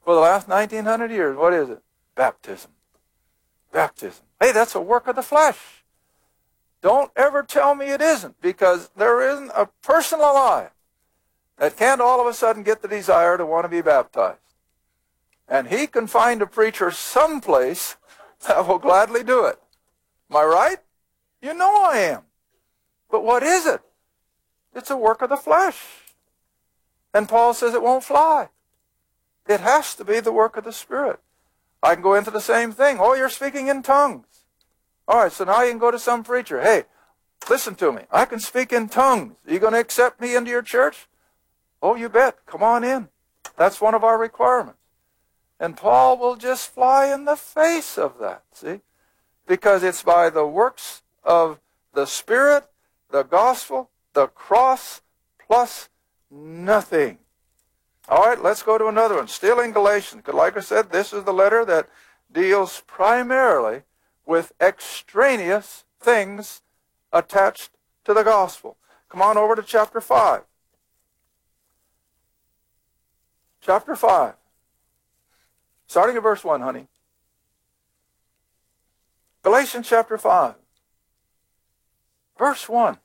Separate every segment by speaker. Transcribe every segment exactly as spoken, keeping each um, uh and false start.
Speaker 1: for the last nineteen hundred years. What is it? Baptism. Baptism. Hey, that's a work of the flesh. Don't ever tell me it isn't, because there isn't a person alive that can't all of a sudden get the desire to want to be baptized. And he can find a preacher someplace that will gladly do it. Am I right? You know I am. But what is it? It's a work of the flesh. And Paul says it won't fly. It has to be the work of the Spirit. I can go into the same thing. Oh, you're speaking in tongues. All right, so now you can go to some preacher. Hey, listen to me. I can speak in tongues. Are you going to accept me into your church? Oh, you bet. Come on in. That's one of our requirements. And Paul will just fly in the face of that, see? Because it's by the works of the Spirit, the gospel, the cross, plus nothing. All right, let's go to another one. Still in Galatians. Because like I said, this is the letter that deals primarily with extraneous things attached to the gospel. Come on over to chapter five. Chapter five. Starting at verse one, honey. Galatians chapter five. Verse one.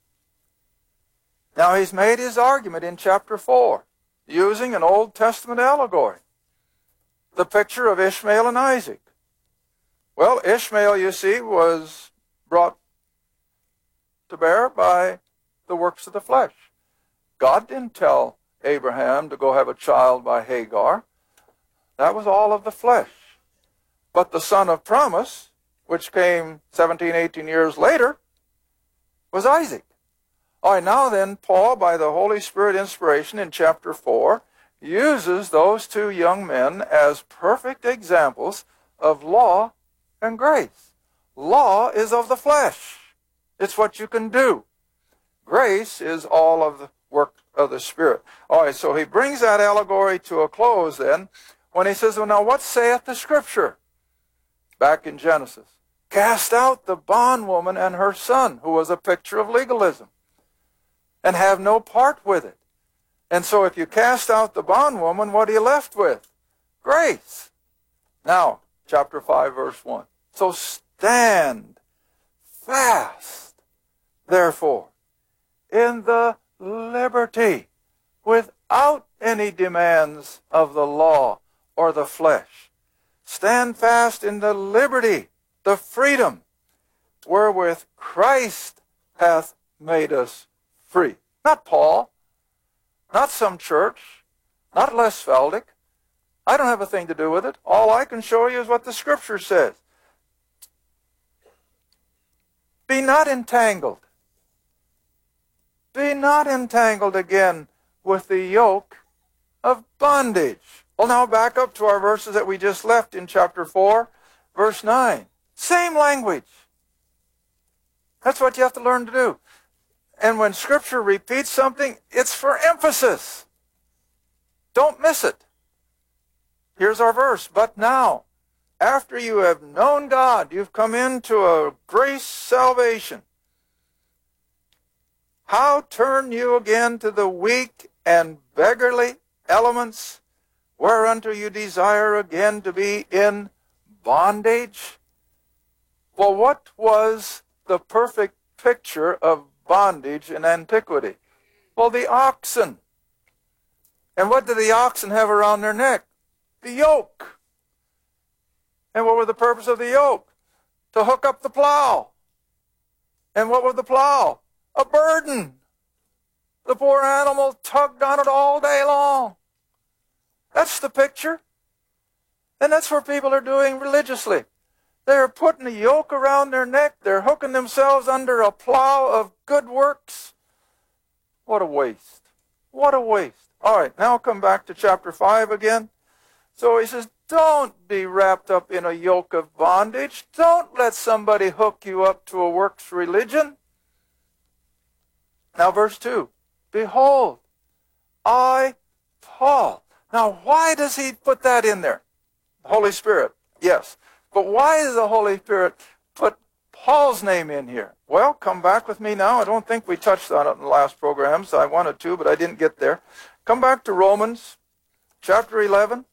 Speaker 1: Now he's made his argument in chapter four, using an Old Testament allegory. The picture of Ishmael and Isaac. Well, Ishmael, you see, was brought to bear by the works of the flesh. God didn't tell Abraham to go have a child by Hagar. That was all of the flesh. But the son of promise, which came seventeen, eighteen years later, was Isaac. All right, now then, Paul, by the Holy Spirit inspiration in chapter four, uses those two young men as perfect examples of law and grace. Law is of the flesh. It's what you can do. Grace is all of the work of the Spirit. All right, so he brings that allegory to a close then when he says, well, now what saith the Scripture? Back in Genesis. Cast out the bondwoman and her son, who was a picture of legalism, and have no part with it. And so if you cast out the bondwoman, what are you left with? Grace. Now, chapter five, verse one. So stand fast, therefore, in the liberty, without any demands of the law or the flesh. Stand fast in the liberty, the freedom, wherewith Christ hath made us free. Not Paul, not some church, not Les Feldick. I don't have a thing to do with it. All I can show you is what the Scripture says. Be not entangled. Be not entangled again with the yoke of bondage. Well, now back up to our verses that we just left in chapter four, verse nine. Same language. That's what you have to learn to do. And when Scripture repeats something, it's for emphasis. Don't miss it. Here's our verse. But now, after you have known God, you've come into a grace salvation. How turn you again to the weak and beggarly elements, whereunto you desire again to be in bondage? Well, what was the perfect picture of bondage in antiquity? Well, the oxen. And what did the oxen have around their neck? The yoke. And what was the purpose of the yoke? To hook up the plow. And what was the plow? A burden. The poor animal tugged on it all day long. That's the picture. And that's what people are doing religiously. They're putting a yoke around their neck. They're hooking themselves under a plow of good works. What a waste. What a waste. All right, now come back to chapter five again. So he says, don't be wrapped up in a yoke of bondage. Don't let somebody hook you up to a works religion. Now verse two. Behold, I, Paul. Now why does he put that in there? The Holy Spirit, yes. But why does the Holy Spirit put Paul's name in here? Well, come back with me now. I don't think we touched on it in the last programs. I wanted to, but I didn't get there. Come back to Romans chapter eleven.